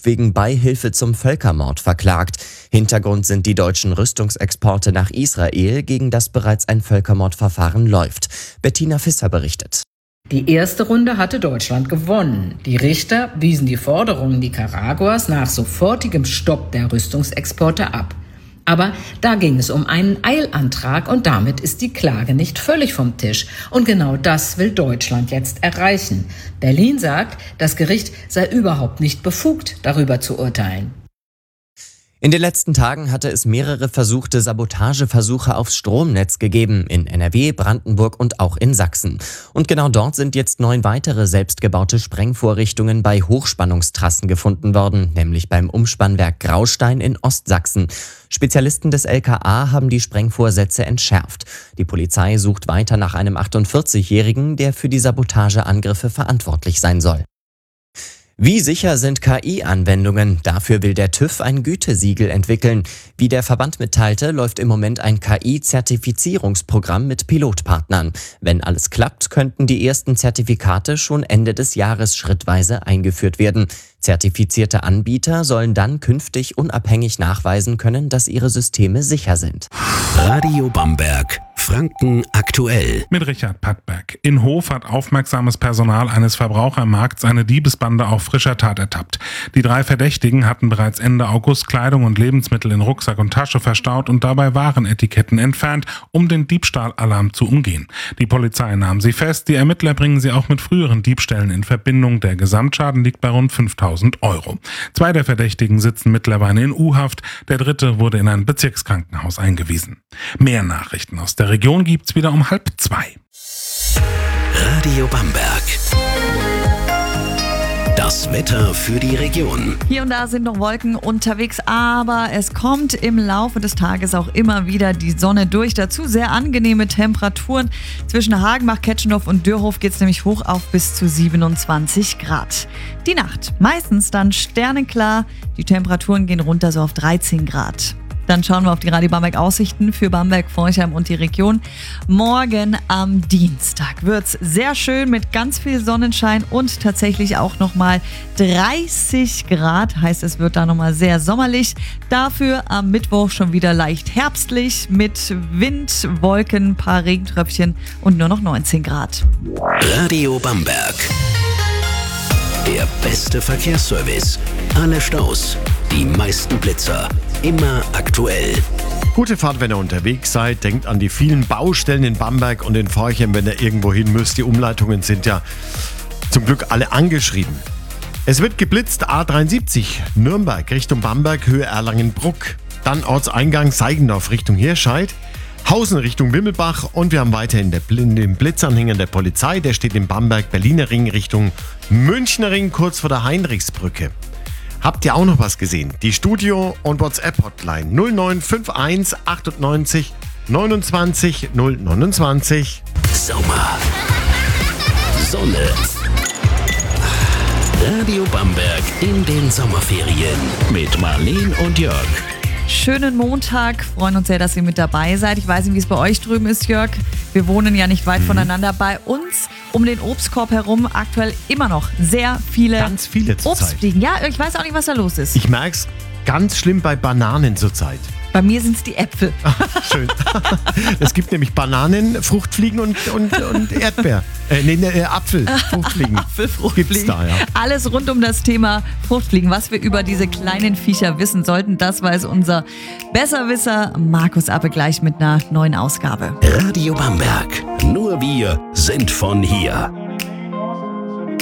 wegen Beihilfe zum Völkermord verklagt. Hintergrund sind die deutschen Rüstungsexporte nach Israel, gegen das bereits ein Völkermordverfahren läuft. Bettina Visser berichtet. Die erste Runde hatte Deutschland gewonnen. Die Richter wiesen die Forderungen Nicaraguas nach sofortigem Stopp der Rüstungsexporte ab. Aber da ging es um einen Eilantrag und damit ist die Klage nicht völlig vom Tisch. Und genau das will Deutschland jetzt erreichen. Berlin sagt, das Gericht sei überhaupt nicht befugt, darüber zu urteilen. In den letzten Tagen hatte es mehrere versuchte Sabotageversuche aufs Stromnetz gegeben, in NRW, Brandenburg und auch in Sachsen. Und genau dort sind jetzt 9 weitere selbstgebaute Sprengvorrichtungen bei Hochspannungstrassen gefunden worden, nämlich beim Umspannwerk Graustein in Ostsachsen. Spezialisten des LKA haben die Sprengvorsätze entschärft. Die Polizei sucht weiter nach einem 48-Jährigen, der für die Sabotageangriffe verantwortlich sein soll. Wie sicher sind KI-Anwendungen? Dafür will der TÜV ein Gütesiegel entwickeln. Wie der Verband mitteilte, läuft im Moment ein KI-Zertifizierungsprogramm mit Pilotpartnern. Wenn alles klappt, könnten die ersten Zertifikate schon Ende des Jahres schrittweise eingeführt werden. Zertifizierte Anbieter sollen dann künftig unabhängig nachweisen können, dass ihre Systeme sicher sind. Radio Bamberg, Franken aktuell. Mit Richard Pattberg. In Hof hat aufmerksames Personal eines Verbrauchermarkts eine Diebesbande auf frischer Tat ertappt. Die 3 Verdächtigen hatten bereits Ende August Kleidung und Lebensmittel in Rucksack und Tasche verstaut und dabei Warenetiketten entfernt, um den Diebstahlalarm zu umgehen. Die Polizei nahm sie fest. Die Ermittler bringen sie auch mit früheren Diebstählen in Verbindung. Der Gesamtschaden liegt bei rund 5.000 Euro. 2 der Verdächtigen sitzen mittlerweile in U-Haft. Der 3. wurde in ein Bezirkskrankenhaus eingewiesen. Mehr Nachrichten aus der Region gibt's wieder um 1:30. Radio Bamberg. Das Wetter für die Region. Hier und da sind noch Wolken unterwegs, aber es kommt im Laufe des Tages auch immer wieder die Sonne durch. Dazu sehr angenehme Temperaturen. Zwischen Hagenbach, Ketschendorf und Dürhof geht es nämlich hoch auf bis zu 27 Grad. Die Nacht meistens dann sternenklar. Die Temperaturen gehen runter so auf 13 Grad. Dann schauen wir auf die Radio Bamberg Aussichten für Bamberg, Forchheim und die Region. Morgen am Dienstag wird's sehr schön mit ganz viel Sonnenschein und tatsächlich auch nochmal 30 Grad. Heißt, es wird da nochmal sehr sommerlich. Dafür am Mittwoch schon wieder leicht herbstlich mit Wind, Wolken, ein paar Regentröpfchen und nur noch 19 Grad. Radio Bamberg. Der beste Verkehrsservice. Alle Staus, die meisten Blitzer. Immer aktuell. Gute Fahrt, wenn ihr unterwegs seid. Denkt an die vielen Baustellen in Bamberg und in Forchheim, wenn ihr irgendwo hin müsst. Die Umleitungen sind ja zum Glück alle angeschrieben. Es wird geblitzt, A73 Nürnberg Richtung Bamberg, Höhe Erlangen-Bruck. Dann Ortseingang Seigendorf Richtung Hirscheid. Hausen Richtung Wimmelbach und wir haben weiterhin den Blitzanhänger der Polizei. Der steht im Bamberg-Berliner Ring Richtung Münchner Ring, kurz vor der Heinrichsbrücke. Habt ihr auch noch was gesehen? Die Studio- und WhatsApp-Hotline 0951 98 29 029. Sommer. Sonne. Radio Bamberg in den Sommerferien mit Marleen und Jörg. Schönen Montag, freuen uns sehr, dass ihr mit dabei seid. Ich weiß nicht, wie es bei euch drüben ist, Jörg. Wir wohnen ja nicht weit voneinander. Bei uns um den Obstkorb herum aktuell immer noch sehr viele, Ganz viele zurzeit. Obstfliegen. Ja, ich weiß auch nicht, was da los ist. Ich merk's ganz schlimm bei Bananen zurzeit. Bei mir sind es die Äpfel. Schön. Es gibt nämlich Bananen, Fruchtfliegen und Erdbeer. Apfel, Fruchtfliegen. Apfelfruchtfliegen. Gibt's da, ja. Alles rund um das Thema Fruchtfliegen. Was wir über diese kleinen Viecher wissen sollten, das weiß unser Besserwisser Markus Appe gleich mit einer neuen Ausgabe. Radio Bamberg. Nur wir sind von hier.